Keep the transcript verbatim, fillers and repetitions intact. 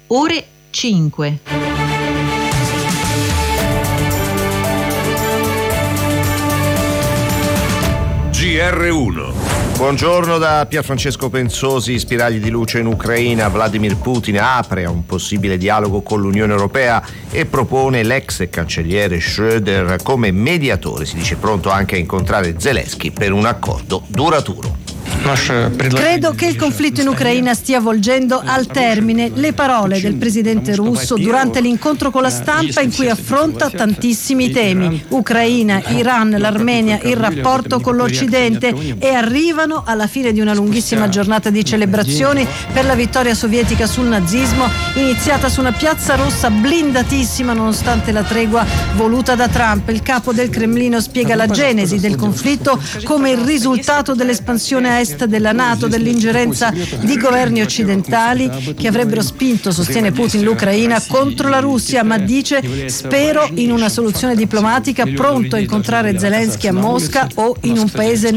ore cinque. G R uno. Buongiorno da Pierfrancesco Pensosi. Spiragli di luce in Ucraina. Vladimir Putin apre a un possibile dialogo con l'Unione Europea e propone l'ex cancelliere Schröder come mediatore. Si dice pronto anche a incontrare Zelensky per un accordo duraturo. Credo che il conflitto in Ucraina stia volgendo al termine. Le parole del presidente russo durante l'incontro con la stampa in cui affronta tantissimi temi: Ucraina, Iran, l'Armenia, il rapporto con l'Occidente, e arrivano alla fine di una lunghissima giornata di celebrazioni per la vittoria sovietica sul nazismo, iniziata su una piazza rossa blindatissima nonostante la tregua voluta da Trump. Il capo del Cremlino spiega la genesi del conflitto come il risultato dell'espansione a est della NATO, dell'ingerenza di governi occidentali che avrebbero spinto, sostiene Putin, l'Ucraina contro la Russia, ma dice: spero in una soluzione diplomatica, pronto a incontrare Zelensky a Mosca o in un paese